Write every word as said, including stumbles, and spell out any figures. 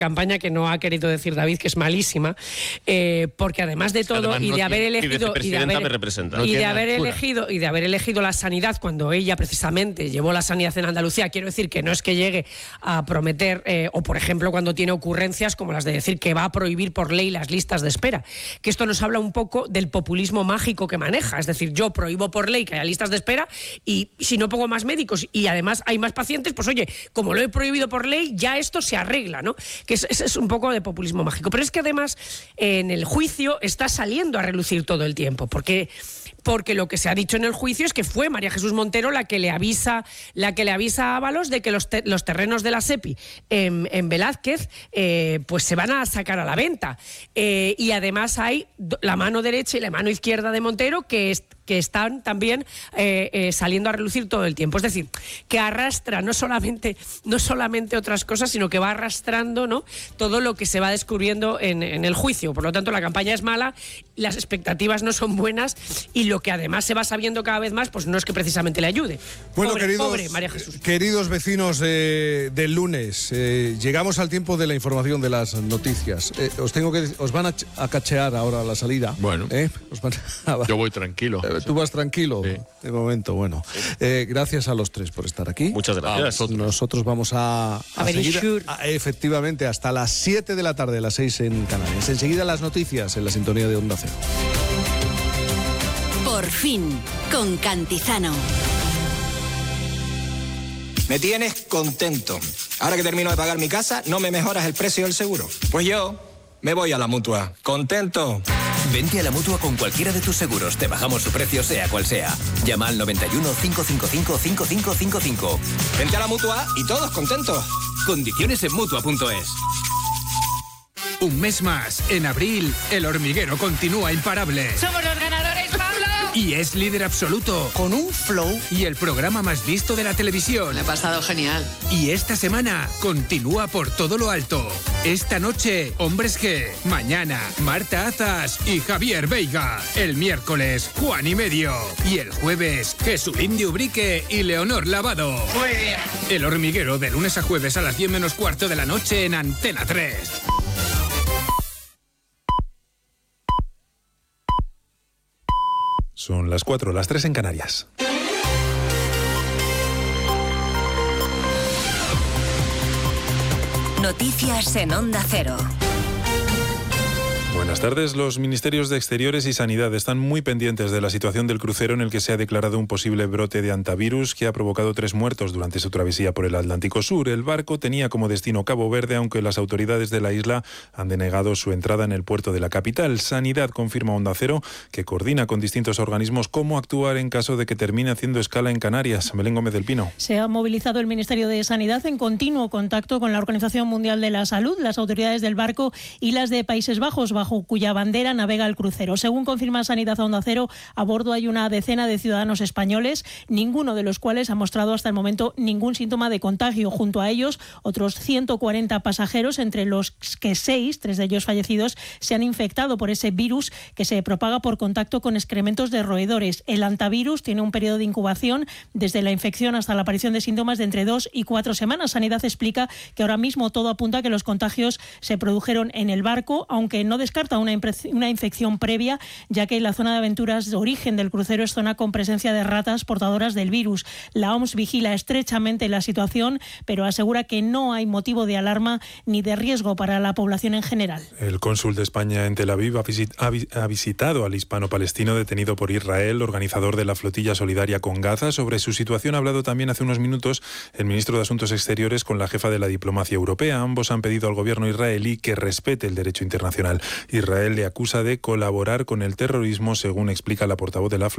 campaña que no ha querido decir David, que es malísima, eh, porque además de todo además, y de no haber tiene, elegido y de haber, no y de haber elegido y de haber elegido la sanidad cuando ella precisamente llevó la sanidad en Andalucía, quiero decir que no es que llegue a prometer eh, o por ejemplo cuando tiene ocurrencias como las de decir que va a prohibir por ley las listas de espera, que esto nos habla un poco del populismo mágico que maneja, es decir, yo prohíbo por ley que haya listas de espera y si no pongo más médicos y además hay más pacientes, pues oye, como lo he prohibido por ley, ya esto se arregla, ¿no? Que es, es, es un poco de populismo mágico. Pero es que además en el juicio está saliendo a relucir todo el tiempo, porque porque lo que se ha dicho en el juicio es que fue María Jesús Montero la que le avisa la que le avisa a Ábalos de que los, te, los terrenos de la SEPI en, en Velázquez eh, pues se van a sacar a la venta. Eh, y además hay la mano derecha y la mano izquierda de Montero que es, que están también eh, eh, saliendo a relucir todo el tiempo. Es decir, que arrastra no solamente, no solamente otras cosas, sino que va arrastrando, ¿no?, todo lo que se va descubriendo en, en el juicio. Por lo tanto, la campaña es mala, las expectativas no son buenas y lo que además se va sabiendo cada vez más, pues no es que precisamente le ayude. Bueno, pobre, queridos, pobre María Jesús. Queridos vecinos eh, del lunes, eh, llegamos al tiempo de la información de las noticias. Eh, os tengo que, os van a, ch- a cachear ahora a la salida. Bueno, ¿eh? Os van a, yo voy tranquilo. Eh, ¿Tú vas tranquilo? Sí. De momento, bueno. Eh, gracias a los tres por estar aquí. Muchas gracias. Ah, nosotros vamos a, a, a seguir sure. a, efectivamente hasta las siete de la tarde, las seis en Canarias. Enseguida las noticias en la sintonía de Onda Cero. Por fin, con Cantizano. Me tienes contento. Ahora que termino de pagar mi casa, ¿no me mejoras el precio del seguro? Pues yo me voy a la Mutua. ¿Contento? Vente a la Mutua con cualquiera de tus seguros. Te bajamos su precio sea cual sea. Llama al noventa y uno, cinco cinco cinco, cinco cinco cinco cinco. Vente a la Mutua y todos contentos. Condiciones en Mutua punto es. Un mes más, en abril, El Hormiguero continúa imparable. ¡Somos los ganadores, Pablo! Y es líder absoluto. Con un flow. Y el programa más visto de la televisión. Me he pasado genial. Y esta semana continúa por todo lo alto. Esta noche, Hombres G. Mañana, Marta Azas y Javier Veiga. El miércoles, Juan y Medio. Y el jueves, Jesulín de Ubrique y Leonor Lavado. Muy bien. El Hormiguero, de lunes a jueves a las diez menos cuarto de la noche en Antena tres. Son las cuatro, las tres en Canarias. Noticias en Onda Cero. Buenas tardes. Los ministerios de Exteriores y Sanidad están muy pendientes de la situación del crucero en el que se ha declarado un posible brote de hantavirus que ha provocado tres muertos durante su travesía por el Atlántico Sur. El barco tenía como destino Cabo Verde, aunque las autoridades de la isla han denegado su entrada en el puerto de la capital. Sanidad confirma a Onda Cero que coordina con distintos organismos cómo actuar en caso de que termine haciendo escala en Canarias. Belén Gómez del Pino. Se ha movilizado el Ministerio de Sanidad en continuo contacto con la Organización Mundial de la Salud, las autoridades del barco y las de Países Bajos, bajo cuya bandera navega el crucero. Según confirma Sanidad a Onda Cero, a bordo hay una decena de ciudadanos españoles, ninguno de los cuales ha mostrado hasta el momento ningún síntoma de contagio. Junto a ellos, otros ciento cuarenta pasajeros, entre los que seis, tres de ellos fallecidos, se han infectado por ese virus que se propaga por contacto con excrementos de roedores. El hantavirus tiene un periodo de incubación desde la infección hasta la aparición de síntomas de entre dos y cuatro semanas. Sanidad explica que ahora mismo todo apunta a que los contagios se produjeron en el barco, aunque no descarta una, una infección previa, ya que la zona de aventuras de origen del crucero es zona con presencia de ratas portadoras del virus. La O M S vigila estrechamente la situación, pero asegura que no hay motivo de alarma ni de riesgo para la población en general. El cónsul de España en Tel Aviv ha, visit, ha, vi, ha visitado al hispano-palestino detenido por Israel, organizador de la flotilla solidaria con Gaza. Sobre su situación ha hablado también hace unos minutos el ministro de Asuntos Exteriores con la jefa de la diplomacia europea. Ambos han pedido al gobierno israelí que respete el derecho internacional. Israel le acusa de colaborar con el terrorismo, según explica la portavoz de la